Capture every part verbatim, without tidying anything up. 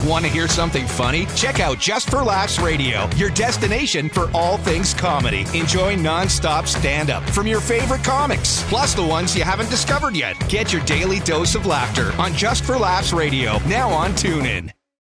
Want to hear something funny? Check out Just for Laughs Radio, your destination for all things comedy. Enjoy non-stop stand-up from your favorite comics, plus the ones you haven't discovered yet. Get your daily dose of laughter on Just for Laughs Radio, now on TuneIn.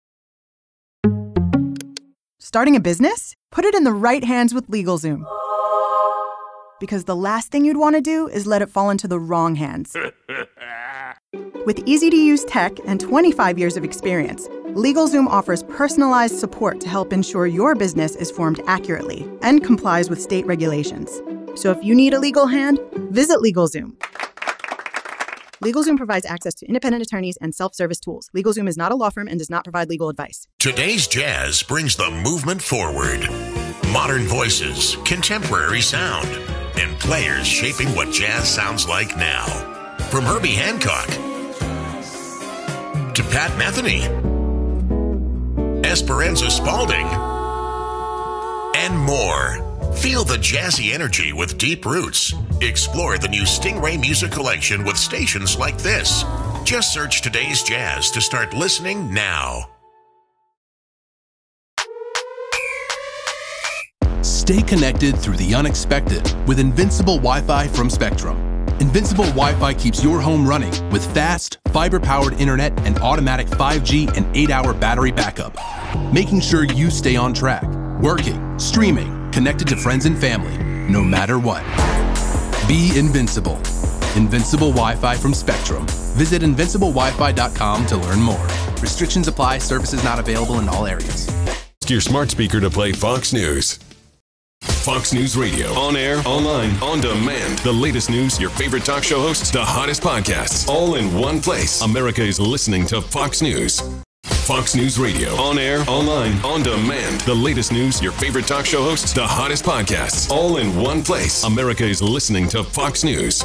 Starting a business? Put it in the right hands with LegalZoom. Because the last thing you'd want to do is let it fall into the wrong hands. With easy-to-use tech and twenty-five years of experience, LegalZoom offers personalized support to help ensure your business is formed accurately and complies with state regulations. So if you need a legal hand, visit LegalZoom. LegalZoom provides access to independent attorneys and self-service tools. LegalZoom is not a law firm and does not provide legal advice. Today's jazz brings the movement forward. Modern voices, contemporary sound, and players shaping what jazz sounds like now. From Herbie Hancock to Pat Metheny, Esperanza Spalding, and more. Feel the jazzy energy with deep roots. Explore the new Stingray Music Collection with stations like this. Just search Today's Jazz to start listening now. Stay connected through the unexpected with Invincible Wi-Fi from Spectrum. Invincible Wi-Fi keeps your home running with fast, fiber-powered internet and automatic five G and eight-hour battery backup, making sure you stay on track, working, streaming, connected to friends and family, no matter what. Be invincible. Invincible Wi-Fi from Spectrum. Visit invincible wi fi dot com to learn more. Restrictions apply. Services not available in all areas. Ask your smart speaker to play Fox News. Fox News Radio. On air, online, on demand. The latest news, your favorite talk show hosts, the hottest podcasts, all in one place. America is listening to Fox News. Fox News Radio. On air, online, on demand. The latest news, your favorite talk show hosts, the hottest podcasts, all in one place. America is listening to Fox News.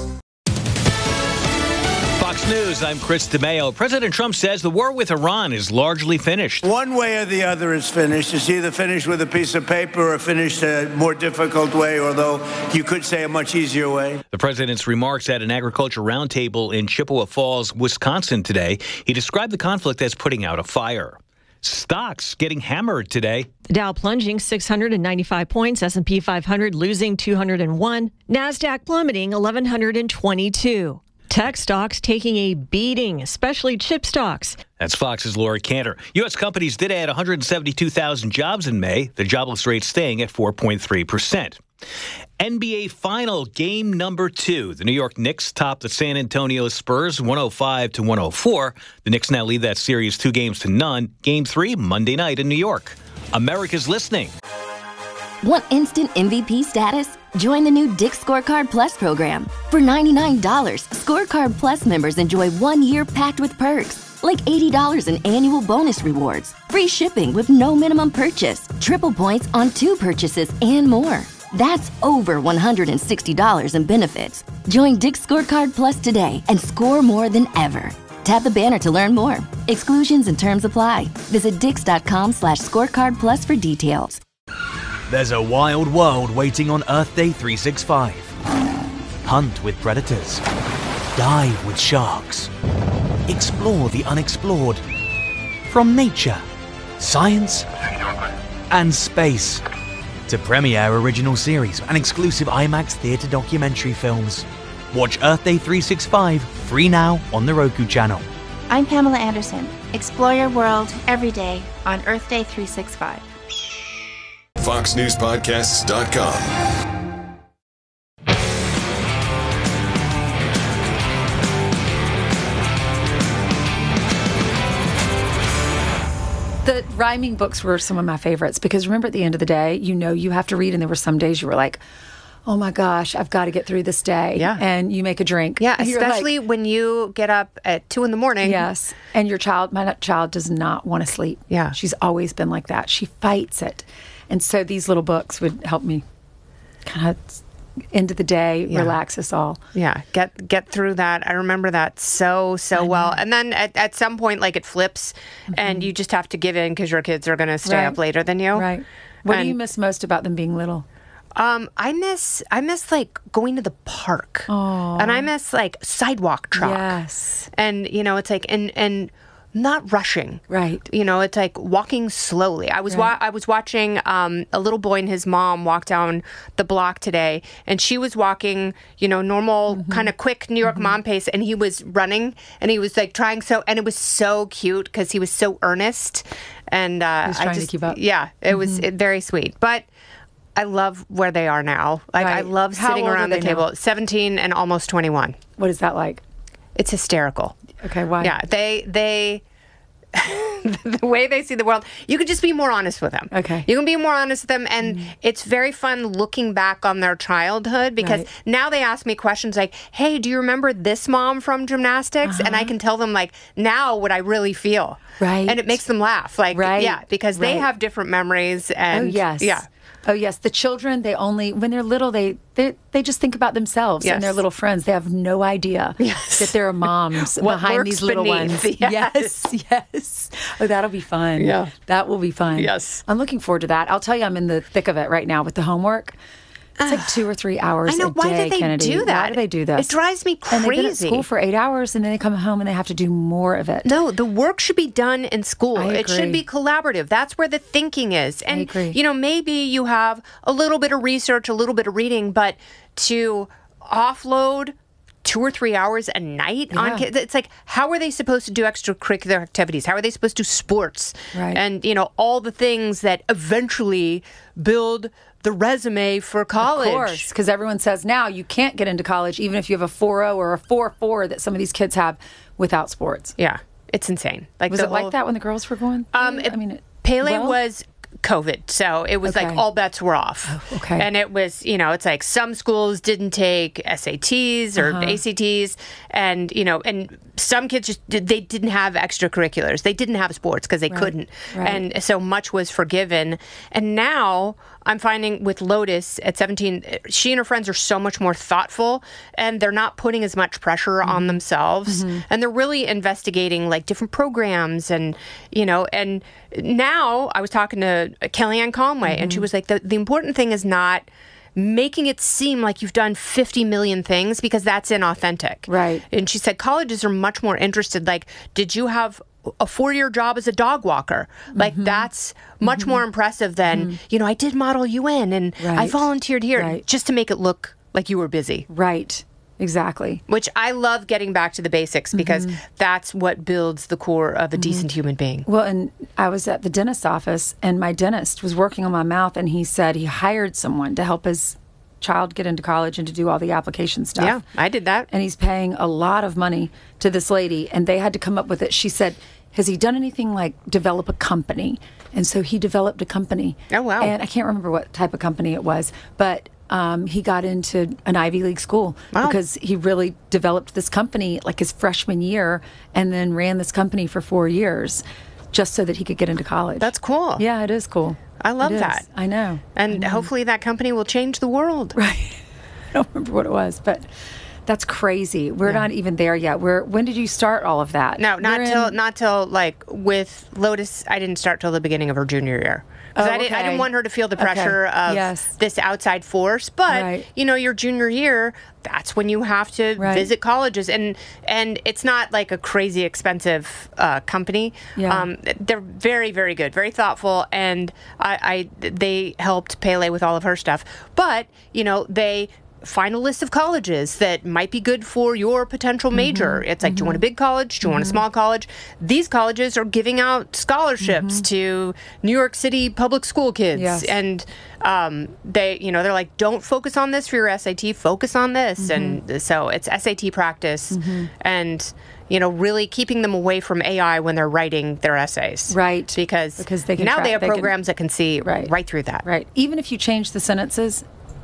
Fox News, I'm Chris DeMeo. President Trump says the war with Iran is largely finished. One way or the other is finished. It's either finished with a piece of paper or finished a more difficult way, although you could say a much easier way. The president's remarks at an agriculture roundtable in Chippewa Falls, Wisconsin today. He described the conflict as putting out a fire. Stocks getting hammered today. Dow plunging six hundred ninety-five points, S and P five hundred losing two hundred one, NASDAQ plummeting eleven twenty-two. Tech stocks taking a beating, especially chip stocks. That's Fox's Laura Cantor. U S companies did add one hundred seventy-two thousand jobs in May, the jobless rate staying at four point three percent. N B A Final Game number two. The New York Knicks topped the San Antonio Spurs one oh five to one oh four. The Knicks now lead that series two games to none. Game three, Monday night in New York. America's listening. Want instant M V P status? Join the new Dick's Scorecard Plus program. For ninety-nine dollars, Scorecard Plus members enjoy one year packed with perks, like eighty dollars in annual bonus rewards, free shipping with no minimum purchase, triple points on two purchases, and more. That's over one hundred sixty dollars in benefits. Join Dick's Scorecard Plus today and score more than ever. Tap the banner to learn more. Exclusions and terms apply. Visit dix.com slash scorecard plus for details. There's a wild world waiting on Earth Day three sixty-five. Hunt with predators. Dive with sharks. Explore the unexplored. From nature, science, and space to premiere original series and exclusive IMAX theatre documentary films. Watch Earth Day three sixty-five free now on the Roku channel. I'm Pamela Anderson. Explore your world every day on Earth Day three sixty-five. Fox News Podcasts dot com. The rhyming books were some of my favorites because remember at the end of the day, you know you have to read, and there were some days you were like, oh my gosh, I've got to get through this day. Yeah. And you make a drink. Yeah, You're especially like, when you get up at two in the morning. Yes. And your child, my child does not want to sleep. Yeah. She's always been like that. She fights it. And so these little books would help me kind of end of the day, Yeah. relax us all. Yeah, get get through that. I remember that so, so well. And then at, at some point, like, it flips, mm-hmm. and you just have to give in because your kids are going to stay Right. up later than you. Right. What And- do you miss most about them being little? Um, I miss, I miss, like, going to the park. Oh. And I miss, like, sidewalk chalk. Yes. And, you know, it's like, and, and not rushing. Right. You know, it's like walking slowly. I was Right. wa- I was watching um, a little boy and his mom walk down the block today, and she was walking, you know, normal Mm-hmm. kind of quick New York mom pace, and he was running, and he was like trying so, and it was so cute because he was so earnest, and uh, He was I trying to just keep up. yeah, it Mm-hmm. was it, very sweet, but. I love where they are now. Like I Right. love How sitting old are around the they now? table. seventeen and almost twenty-one. What is that like? It's hysterical. Okay, why? Yeah, they they the way they see the world. You could just be more honest with them. Okay. You can be more honest with them, and it's very fun looking back on their childhood because Right. now they ask me questions like, "Hey, do you remember this mom from gymnastics?" And I can tell them like now what I really feel. Right. And it makes them laugh. Like Right. yeah, because they Right. have different memories and Oh yes. yeah. Oh yes. The children, they only when they're little, they they, they just think about themselves Yes. and their little friends. They have no idea Yes. that there are moms What behind lurks these little beneath. ones. Yes. Yes, yes. Oh, that'll be fun. Yeah. That will be fun. Yes. I'm looking forward to that. I'll tell you, I'm in the thick of it right now with the homework. It's like two or three hours I know. a Why day, did they Kennedy. do that? Why do they do this? It drives me And they've been at crazy. school for eight hours, and then they come home and they have to do more of it. No, the work should be done in school. I It should agree. be collaborative. That's where the thinking is. And, agree. you know, maybe you have a little bit of research, a little bit of reading, but to offload two or three hours a night on Yeah. kids, it's like, how are they supposed to do extracurricular activities? How are they supposed to do sports? Right. And, you know, all the things that eventually build the resume for college. Of course, because everyone says now you can't get into college even if you have a four point oh or a four point four that some of these kids have without sports. Yeah, it's insane. Like Was the it whole- like that when the girls were going? Um, through? I mean, it, Pele well? was COVID, so it was like Okay. all bets were off. Oh, okay. And it was, you know, it's like some schools didn't take S A Ts or Uh-huh. A C Ts, and you know, and some kids just did, they didn't have extracurriculars, they didn't have sports because they Right. couldn't, Right. and so much was forgiven. And now I'm finding with Lotus at seventeen, she and her friends are so much more thoughtful, and they're not putting as much pressure Mm-hmm. on themselves, and they're really investigating like different programs, and you know, and now I was talking to Kellyanne Conway, and Mm-hmm. she was like, the, the important thing is not making it seem like you've done fifty million things because that's inauthentic. Right. And she said colleges are much more interested, like, did you have a four-year job as a dog walker? Like, Mm-hmm. that's much more impressive than, you know, I did Model U N and I Right. volunteered here, Right. just to make it look like you were busy. Right. Exactly. Which I love getting back to the basics because that's what builds the core of a decent human being. Well, and I was at the dentist's office, and my dentist was working on my mouth, and he said he hired someone to help his child get into college and to do all the application stuff. Yeah, I did that. And he's paying a lot of money to this lady, and they had to come up with it. She said, has he done anything like develop a company? And so he developed a company. Oh, wow. And I can't remember what type of company it was, but um, he got into an Ivy League school Wow. because he really developed this company like his freshman year and then ran this company for four years just so that he could get into college. That's cool. Yeah, it is cool. I love It is. that. I know. And hopefully that company will change the world. Right. I don't remember what it was, but that's crazy. We're not even there yet. We're when did you start all of that? No, not We're till in- not till like with Lotus. I didn't start till the beginning of her junior year. 'Cause Oh, I, didn't, I okay. didn't want her to feel the Okay. pressure of Yes. this outside force. But Right. you know, your junior year, that's when you have to Right. visit colleges, and and it's not like a crazy expensive uh, company. Yeah. Um, they're very very good, very thoughtful, and I, I they helped Pele with all of her stuff. But you know they. Find a list of colleges that might be good for your potential major. It's like, do you want a big college? Do you want a small college? These colleges are giving out scholarships to New York City public school kids. Yes. And um, they, you know, they're like, don't focus on this for your S A T, focus on this. And so it's S A T practice and, you know, really keeping them away from A I when they're writing their essays. Right. Because, Because they can now track- they have they can- programs that can see Right. right through that. Right. Even if you change the sentences,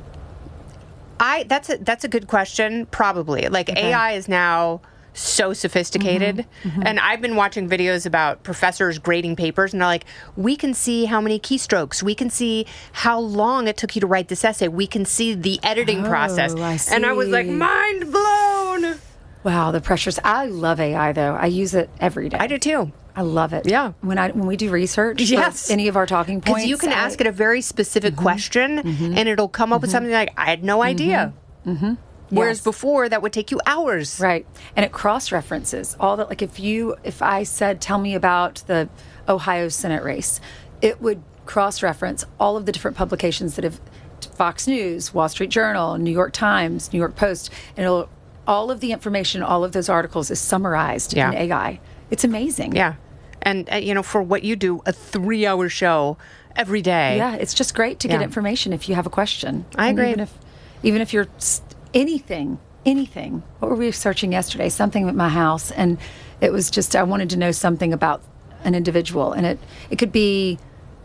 I that's a that's a good question. Probably like A I is now so sophisticated, and I've been watching videos about professors grading papers, and they're like, we can see how many keystrokes, we can see how long it took you to write this essay, we can see the editing Oh, process, I and I was like, see. mind blown. wow, the pressures. I love A I though. I use it every day. I do too. I love it. Yeah. When I when we do research, for Yes. any of our talking points, Because you can I- ask it a very specific question, and it'll come up with something like, I had no idea. Whereas Yes. before, that would take you hours. Right. And it cross-references all that. Like if you, if I said, tell me about the Ohio Senate race, it would cross-reference all of the different publications that have, Fox News, Wall Street Journal, New York Times, New York Post, and it'll, all of the information, all of those articles is summarized Yeah. in A I. It's amazing. Yeah. And, uh, you know, for what you do, a three-hour show every day. Yeah, it's just great to get Yeah. information if you have a question. I And agree. Even if, even if you're s- anything, anything. What were we searching yesterday? Something at my house, and it was just I wanted to know something about an individual, and it it could be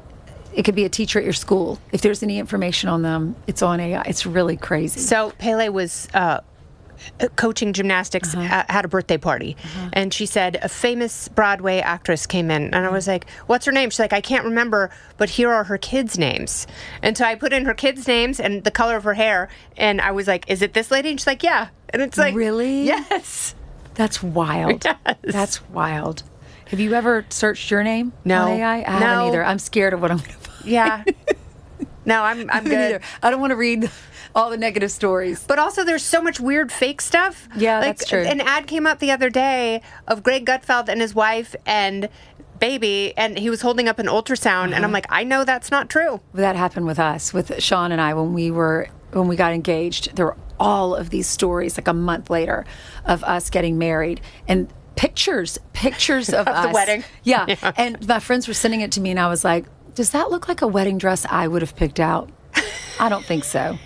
it could be a teacher at your school. If there's any information on them, it's on A I. It's really crazy. So Pele was uh, coaching gymnastics, uh, had a birthday party, and she said a famous Broadway actress came in, and I was like, what's her name? She's like, I can't remember, but here are her kids' names. And so I put in her kids' names and the color of her hair, and I was like, is it this lady? And she's like, yeah. And it's like, really? Yes. That's wild. Yes. That's wild. Have you ever searched your name No. on A I? I No. haven't either. I'm scared of what I'm going to find. Yeah. No, I'm I'm Me good. neither. I don't want to read all the negative stories. But also, there's so much weird fake stuff. Yeah, like, that's true. An ad came up the other day of Greg Gutfeld and his wife and baby, and he was holding up an ultrasound, and I'm like, I know that's not true. That happened with us, with Sean and I, when we were when we got engaged. There were all of these stories, like a month later, of us getting married and pictures, pictures of, Of the us. wedding. Yeah. Yeah. And my friends were sending it to me, and I was like, "Does that look like a wedding dress I would have picked out?" I don't think so.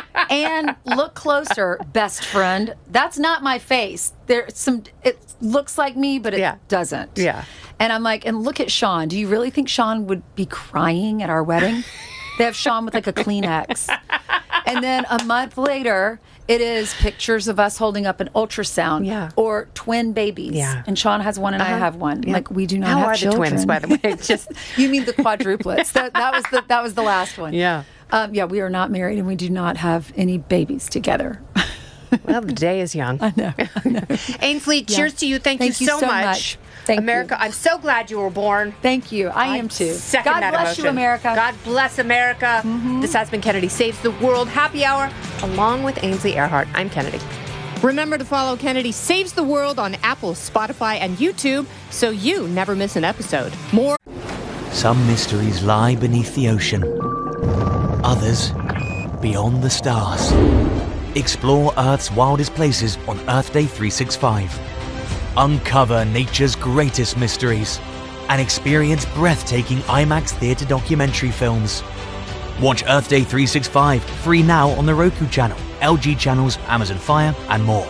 And look closer, best friend. That's not my face. There's some. It looks like me, but it Yeah. doesn't. Yeah. And I'm like, and look at Sean. Do you really think Sean would be crying at our wedding? They have Sean with like a Kleenex. And then a month later, it is pictures of us holding up an ultrasound. Yeah. Or twin babies. Yeah. And Sean has one and I Uh-huh. have one. Yeah. Like we do not How have are children. the twins, by the way? It's just You mean the quadruplets? that, that was the that was the last one. Yeah. Um, yeah, we are not married and we do not have any babies together. Well, the day is young. I know. I know. Ainsley, cheers to you. Thank, Thank you you so, so much. much. Thank America, you. I'm so glad you were born. Thank you. I am too. Second God that bless you, emotion. America. God bless America. This has been Kennedy Saves the World Happy Hour, along with Ainsley Earhart. I'm Kennedy. Remember to follow Kennedy Saves the World on Apple, Spotify, and YouTube so you never miss an episode. More. Some mysteries lie beneath the ocean, others beyond the stars. Explore Earth's wildest places on Earth Day three sixty-five. Uncover nature's greatest mysteries and experience breathtaking IMAX theater documentary films. Watch Earth Day three sixty-five free now on the Roku channel, L G channels, Amazon Fire, and more.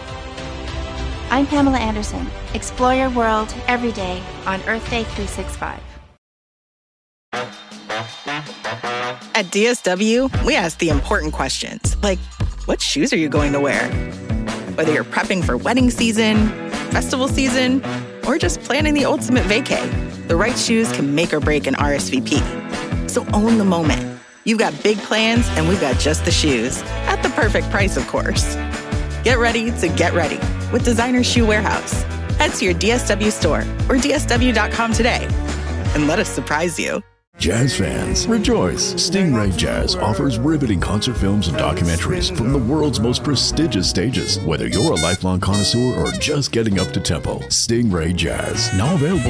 I'm Pamela Anderson. Explore your world every day on Earth Day three sixty-five. At D S W, we ask the important questions, like, what shoes are you going to wear? Whether you're prepping for wedding season, festival season, or just planning the ultimate vacay, the right shoes can make or break an R S V P. So own the moment. You've got big plans, and we've got just the shoes, at the perfect price, of course. Get ready to get ready with Designer Shoe Warehouse. Head to your D S W store or D S W dot com today and let us surprise you. Jazz fans, rejoice! Stingray Jazz offers riveting concert films and documentaries from the world's most prestigious stages. Whether you're a lifelong connoisseur or just getting up to tempo, Stingray Jazz, now available